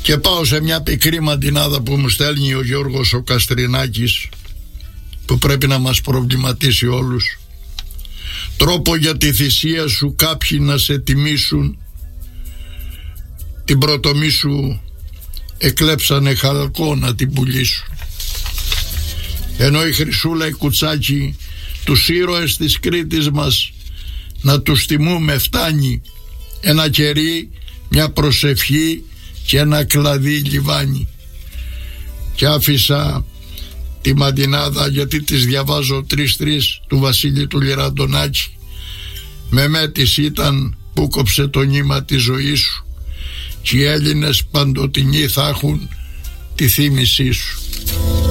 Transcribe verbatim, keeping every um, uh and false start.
Και πάω σε μια πικρή μαντινάδα που μου στέλνει ο Γιώργος ο Καστρινάκης, που πρέπει να μας προβληματίσει όλους. Τρόπο για τη θυσία σου κάποιοι να σε τιμήσουν, την πρωτομή σου εκλέψανε χαλκό να την πουλήσουν. Ενώ η Χρυσούλα η Κουτσάκη τους ήρωες της Κρήτης μας να τους τιμούμε φτάνει, ένα κερί, μια προσευχή και ένα κλαδί λιβάνι. Και άφησα τη μαντινάδα γιατί τις διαβάζω τρεις-τρεις του Βασίλη του Λιραντονάκη. Με μέτης ήταν που κόψε το νήμα της ζωής σου, και οι Έλληνες παντοτινοί θα έχουν τη θύμησή σου.